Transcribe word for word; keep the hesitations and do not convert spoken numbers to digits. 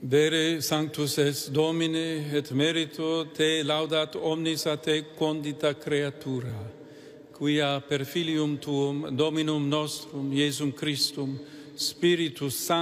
Vere sanctus est Domine, et merito te laudat omnis a te condita creatura, quia per filium tuum, Dominum nostrum, Iesum Christum, Spiritus Sanctus,